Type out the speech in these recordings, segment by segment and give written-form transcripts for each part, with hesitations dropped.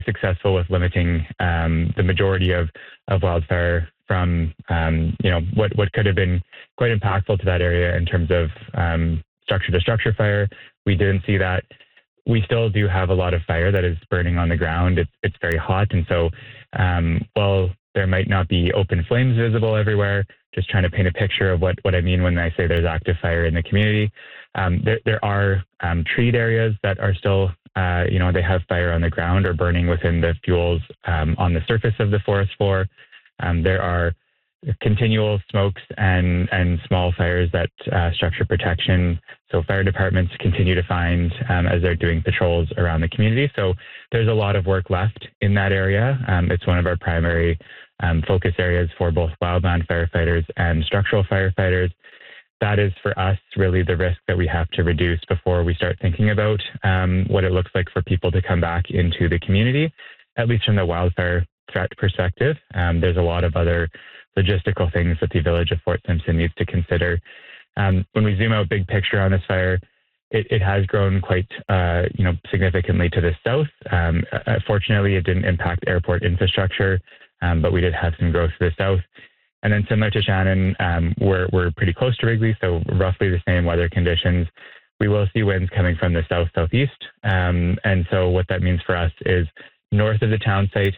successful with limiting the majority of wildfire from what could have been quite impactful to that area in terms of structure to structure fire. We didn't see that. We still do have a lot of fire that is burning on the ground. It's very hot, and so while there might not be open flames visible everywhere, just trying to paint a picture of what I mean when I say there's active fire in the community. There are treed areas that are still, they have fire on the ground or burning within the fuels on the surface of the forest floor. There are continual smokes and small fires that structure protection. So fire departments continue to find as they're doing patrols around the community. So there's a lot of work left in that area. It's one of our primary focus areas for both wildland firefighters and structural firefighters. That is for us really the risk that we have to reduce before we start thinking about what it looks like for people to come back into the community, at least from the wildfire threat perspective. There's a lot of other logistical things that the village of Fort Simpson needs to consider. When we zoom out big picture on this fire, it has grown quite significantly to the south. Fortunately, it didn't impact airport infrastructure, but we did have some growth to the south. And then similar to Shannon, we're pretty close to Wrigley, so roughly the same weather conditions. We will see winds coming from the south-southeast. And so what that means for us is north of the town site,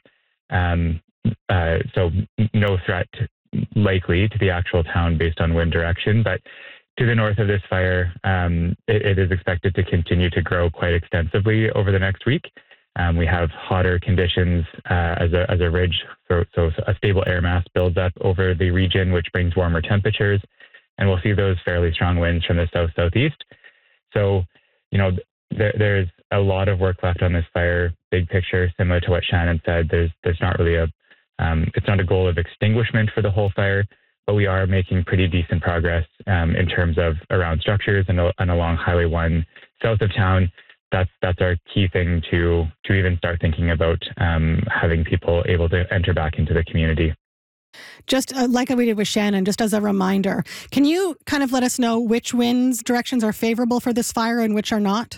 so no threat likely to the actual town based on wind direction, but to the north of this fire, it is expected to continue to grow quite extensively over the next week. We have hotter conditions as a ridge, so a stable air mass builds up over the region, which brings warmer temperatures, and we'll see those fairly strong winds from the south-southeast. So, there's a lot of work left on this fire. Big picture, similar to what Shannon said, there's not really it's not a goal of extinguishment for the whole fire, but we are making pretty decent progress in terms of around structures and along Highway 1 south of town. That's our key thing to even start thinking about having people able to enter back into the community. Just like we did with Shannon, just as a reminder, can you kind of let us know which winds directions are favorable for this fire and which are not?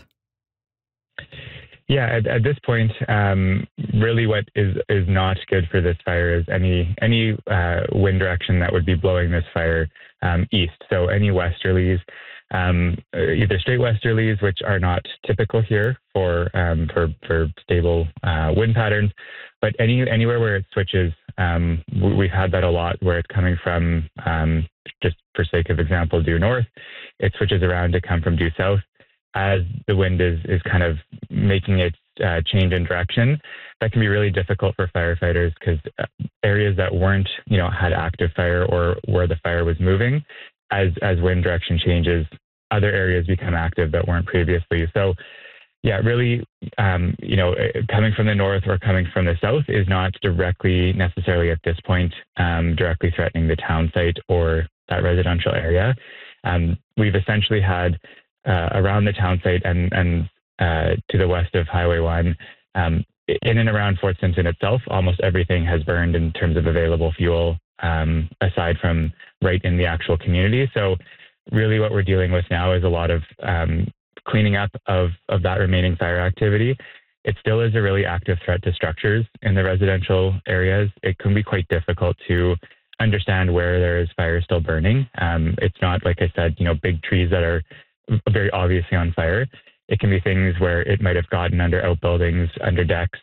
Yeah, at this point, really what is not good for this fire is any wind direction that would be blowing this fire east. So any westerlies, either straight westerlies, which are not typical here for stable wind patterns, but anywhere where it switches, we've had that a lot where it's coming from, just for sake of example, due north, it switches around to come from due south. As the wind is kind of making its change in direction, that can be really difficult for firefighters because areas that weren't, had active fire or where the fire was moving, as wind direction changes, other areas become active that weren't previously. So, yeah, really, coming from the north or coming from the south is not directly necessarily at this point directly threatening the town site or that residential area. We've essentially had around the town site and to the west of Highway 1, in and around Fort Simpson itself, almost everything has burned in terms of available fuel, aside from right in the actual community. So really what we're dealing with now is a lot of cleaning up of that remaining fire activity. It still is a really active threat to structures in the residential areas. It can be quite difficult to understand where there is fire still burning. It's not, like I said, big trees that are very obviously on fire. It can be things where it might have gotten under outbuildings, under decks,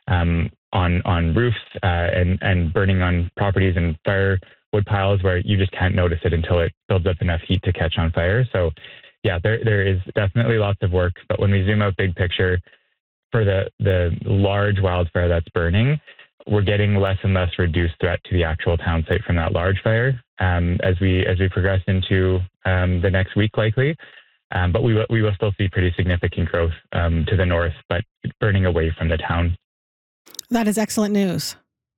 on roofs, and burning on properties and firewood piles where you just can't notice it until it builds up enough heat to catch on fire. So yeah, there is definitely lots of work, but when we zoom out big picture, for the large wildfire that's burning, we're getting less and less reduced threat to the actual town site from that large fire as we progress into the next week likely. But we will still see pretty significant growth to the north, but burning away from the town. That is excellent news.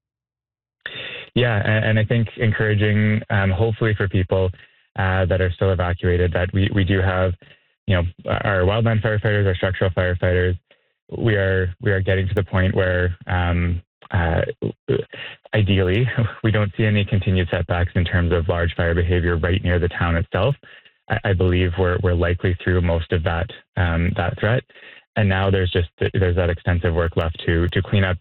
Yeah, and I think encouraging, hopefully for people that are still evacuated, that we do have, our wildland firefighters, our structural firefighters. We are getting to the point where ideally we don't see any continued setbacks in terms of large fire behavior right near the town itself. I believe we're likely through most of that threat, and now there's that extensive work left to clean up